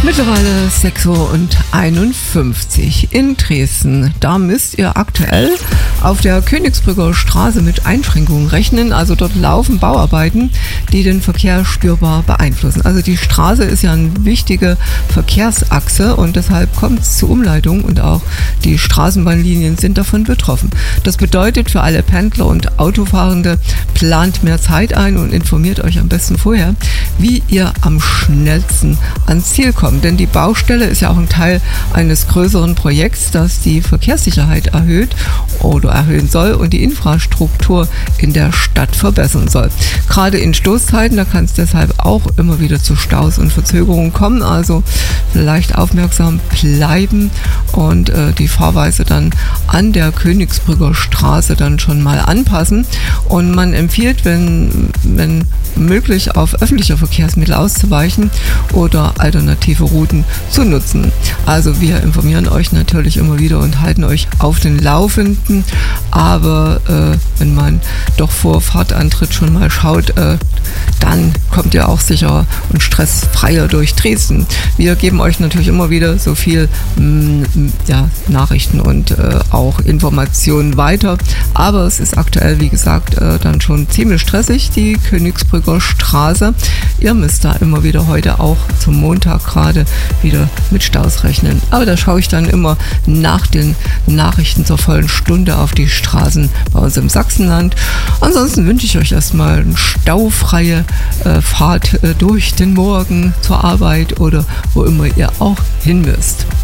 Mittlerweile 6:51 Uhr in Dresden. Da müsst ihr aktuell auf der Königsbrücker Straße mit Einschränkungen rechnen. Also dort laufen Bauarbeiten, die den Verkehr spürbar beeinflussen. Also die Straße ist ja eine wichtige Verkehrsachse und deshalb kommt es zu Umleitungen und auch die Straßenbahnlinien sind davon betroffen. Das bedeutet für alle Pendler und Autofahrende, plant mehr Zeit ein und informiert euch am besten vorher, wie ihr am schnellsten ans Ziel kommt. Denn die Baustelle ist ja auch ein Teil eines größeren Projekts, das die Verkehrssicherheit erhöht oder erhöhen soll und die Infrastruktur in der Stadt verbessern soll. Gerade in Stoßzeiten, da kann es deshalb auch immer wieder zu Staus und Verzögerungen kommen. Also vielleicht aufmerksam bleiben und die Fahrweise dann an der Königsbrücker Straße dann schon mal anpassen. Und man empfiehlt, wenn möglich, auf öffentliche Verkehrsmittel auszuweichen oder alternative Routen zu nutzen. Also wir informieren euch natürlich immer wieder und halten euch auf den Laufenden, aber wenn man doch vor Fahrtantritt schon mal schaut, dann kommt ihr auch sicher und stressfreier durch Dresden. Wir geben euch natürlich immer wieder so viel Nachrichten und auch Informationen weiter, aber es ist aktuell, wie gesagt, dann schon ziemlich stressig, die Königsbrücker Straße. Ihr müsst da immer wieder heute auch zum Montag gerade wieder mit Staus rechnen. Aber da schaue ich dann immer nach den Nachrichten zur vollen Stunde auf die Straßen bei uns im Sachsenland. Ansonsten wünsche ich euch erstmal eine staufreie Fahrt durch den Morgen zur Arbeit oder wo immer ihr auch hin müsst.